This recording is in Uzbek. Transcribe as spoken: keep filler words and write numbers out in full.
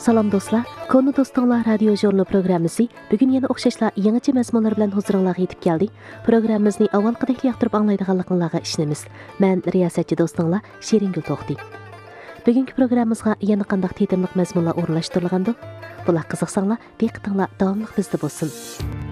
Salam dostlar, Konu Dostlar Radio Jurnal programmasi bugün yana o'xshashlar yangicha mazmunlar bilan huzuringizga yetib keldi. Programmamizni avvalgidek yoqtirib anglaydiganligingizga ishonamiz. Men riyosatchi do'stinglar Sheringul To'xti. Bugungi programmamizga yana qanday tetimliq mazmunlar o'rnashtirilgandi? Bular qiziqsanglar, diqqatinglar davomli bizda bo'lsin.